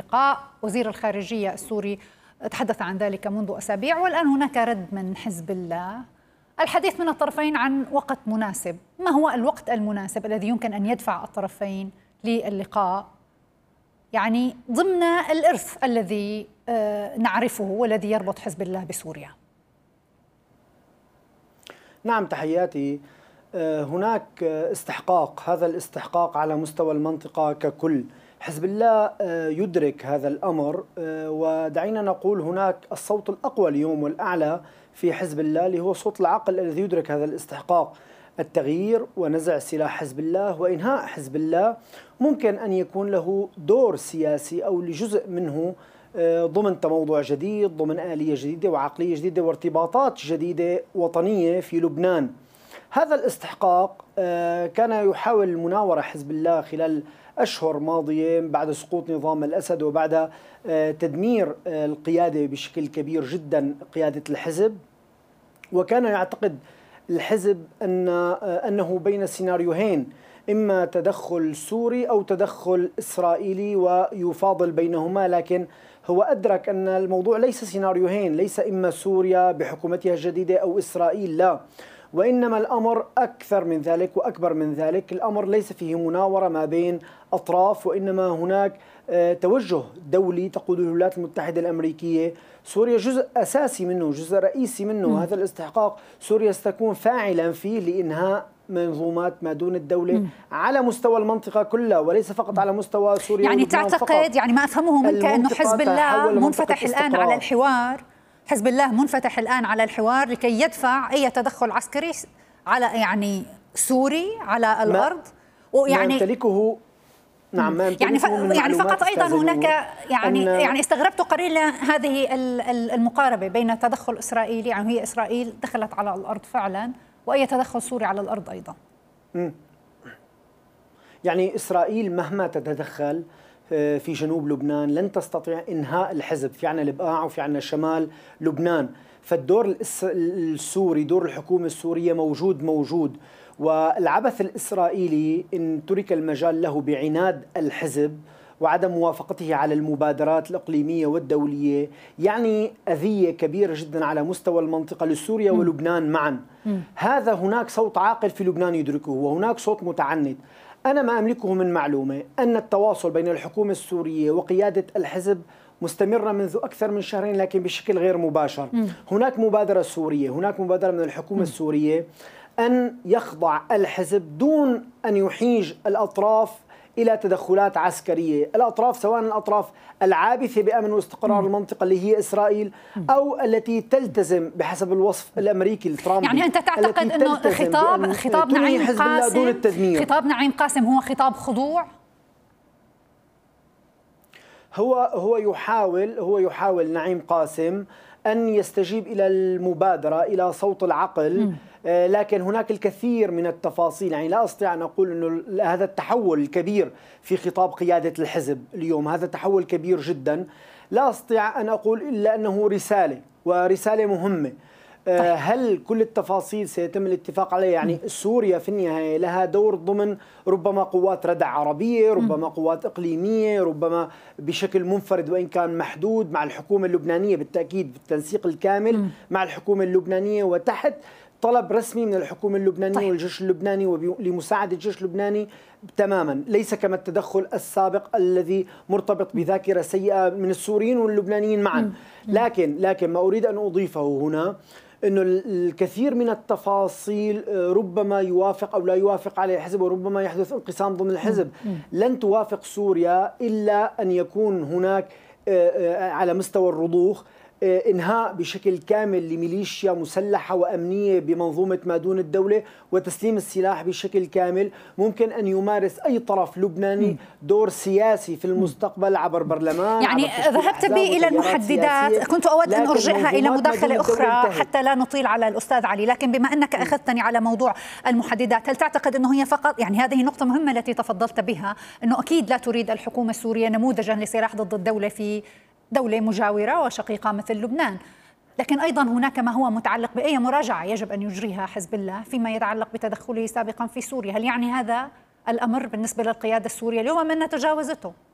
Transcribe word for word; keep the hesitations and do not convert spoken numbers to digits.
اللقاء. وزير الخارجية السوري تحدث عن ذلك منذ أسابيع، والآن هناك رد من حزب الله. الحديث من الطرفين عن وقت مناسب. ما هو الوقت المناسب الذي يمكن أن يدفع الطرفين للقاء، يعني ضمن الإرث الذي نعرفه والذي يربط حزب الله بسوريا؟ نعم، تحياتي. هناك استحقاق، هذا الاستحقاق على مستوى المنطقة ككل. حزب الله يدرك هذا الأمر، ودعينا نقول هناك الصوت الأقوى اليوم والأعلى في حزب الله اللي هو صوت العقل الذي يدرك هذا الاستحقاق. التغيير ونزع سلاح حزب الله وإنهاء حزب الله ممكن أن يكون له دور سياسي أو لجزء منه ضمن تموضع جديد، ضمن آلية جديدة وعقلية جديدة وارتباطات جديدة وطنية في لبنان. هذا الاستحقاق كان يحاول مناورة حزب الله خلال أشهر ماضية بعد سقوط نظام الأسد وبعد تدمير القيادة بشكل كبير جدا، قيادة الحزب. وكان يعتقد الحزب أن أنه بين سيناريوهين، إما تدخل سوري أو تدخل إسرائيلي ويفاضل بينهما، لكن هو أدرك أن الموضوع ليس سيناريوهين، ليس إما سوريا بحكومتها الجديدة أو إسرائيل، لا، وإنما الأمر أكثر من ذلك وأكبر من ذلك. الأمر ليس فيه مناورة ما بين أطراف، وإنما هناك توجه دولي تقوده الولايات المتحدة الأمريكية. سوريا جزء أساسي منه، جزء رئيسي منه. م. هذا الاستحقاق سوريا ستكون فاعلا فيه لإنهاء منظومات ما دون الدولة م. على مستوى المنطقة كلها وليس فقط على مستوى سوريا. يعني تعتقد فقط. يعني ما أفهمه منك أنه حزب الله منفتح الآن على الحوار، حزب الله منفتح الآن على الحوار لكي يدفع أي تدخل عسكري على يعني سوري على الأرض، ويعني ما يمتلكه. نعم، ما يعني ف... يعني فقط أيضا هناك يعني يعني استغربت قليلا هذه المقاربة بين تدخل إسرائيلي، يعني هي إسرائيل دخلت على الأرض فعلا، وأي تدخل سوري على الأرض أيضا. م. يعني إسرائيل مهما تتدخل في جنوب لبنان لن تستطيع إنهاء الحزب. في عنا البقاع وفي عنا شمال لبنان، فالدور السوري، دور الحكومة السورية موجود موجود والعبث الإسرائيلي إن ترك المجال له بعناد الحزب وعدم موافقته على المبادرات الإقليمية والدولية يعني أذية كبيرة جدا على مستوى المنطقة لسوريا م. ولبنان معا. م. هذا هناك صوت عاقل في لبنان يدركه، وهناك صوت متعنت. أنا ما أملكه من معلومة أن التواصل بين الحكومة السورية وقيادة الحزب مستمرة منذ أكثر من شهرين، لكن بشكل غير مباشر. م. هناك مبادرة سورية، هناك مبادرة من الحكومة م. السورية أن يخضع الحزب دون أن يحيج الأطراف إلى تدخلات عسكرية. الأطراف سواء الأطراف العابثة بأمن واستقرار المنطقة اللي هي إسرائيل أو التي تلتزم بحسب الوصف الأمريكي الترامبي. يعني أنت تعتقد أنه خطاب خطاب نعيم قاسم خطاب نعيم قاسم هو خطاب خضوع؟ هو هو يحاول هو يحاول نعيم قاسم أن يستجيب إلى المبادرة، إلى صوت العقل. م. لكن هناك الكثير من التفاصيل، يعني لا أستطيع أن أقول أنه هذا التحول الكبير في خطاب قيادة الحزب اليوم، هذا تحول كبير جدا. لا أستطيع أن أقول إلا أنه رسالة، ورسالة مهمة. هل كل التفاصيل سيتم الاتفاق عليها؟ يعني سوريا في النهاية لها دور ضمن ربما قوات ردع عربية، ربما قوات إقليمية، ربما بشكل منفرد وإن كان محدود مع الحكومة اللبنانية، بالتأكيد بالتنسيق الكامل مع الحكومة اللبنانية وتحت طلب رسمي من الحكومة اللبنانية طيب. والجيش اللبناني ولمساعدة الجيش اللبناني تماما، ليس كما التدخل السابق الذي مرتبط بذاكرة سيئة من السوريين واللبنانيين معا. لكن لكن ما أريد أن أضيفه هنا أنه الكثير من التفاصيل ربما يوافق أو لا يوافق عليه الحزب، وربما يحدث انقسام ضمن الحزب. لن توافق سوريا إلا أن يكون هناك على مستوى الرضوخ إنهاء بشكل كامل لميليشيا مسلحة وأمنية بمنظومة ما دون الدولة، وتسليم السلاح بشكل كامل. ممكن أن يمارس أي طرف لبناني دور سياسي في المستقبل عبر برلمان. يعني ذهبت بي إلى المحددات، كنت أود أن أرجعها إلى مداخلة أخرى حتى لا نطيل على الأستاذ علي، لكن بما أنك أخذتني على موضوع المحددات، هل تعتقد أنه هي فقط، يعني هذه نقطة مهمة التي تفضلت بها، أنه أكيد لا تريد الحكومة السورية نموذجا لسلاح ضد الدولة في دولة مجاورة وشقيقة مثل لبنان، لكن أيضا هناك ما هو متعلق بأي مراجعة يجب أن يجريها حزب الله فيما يتعلق بتدخله سابقا في سوريا. هل يعني هذا الأمر بالنسبة للقيادة السورية اليوم أنها تجاوزته؟